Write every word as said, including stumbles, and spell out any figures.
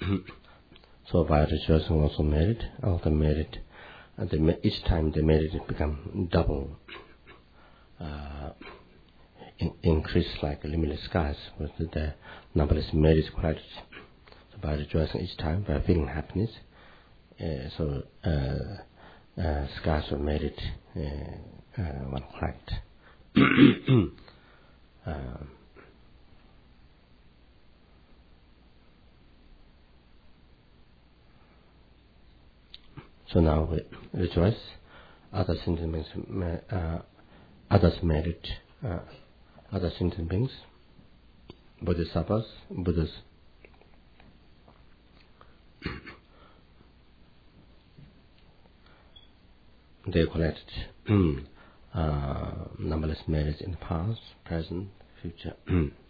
So by rejoicing also merit, after merit, and they, each time the merit become double, uh, in, increase like limitless skies with the numberless merit qualities. So by rejoicing each time, by feeling happiness, uh, so uh, uh, skies of merit uh, uh, one collect. um, So now we rejoice other sentient beings, uh, others merit, uh, other sentient beings, bodhisattvas, Buddhas. They collected uh, numberless merits in the past, present, future.